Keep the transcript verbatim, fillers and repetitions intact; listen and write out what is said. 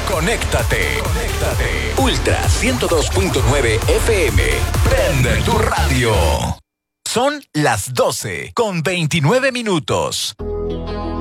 Conéctate. Conéctate. Ultra ciento dos punto nueve F M. Prende tu radio. Son las doce con veintinueve minutos.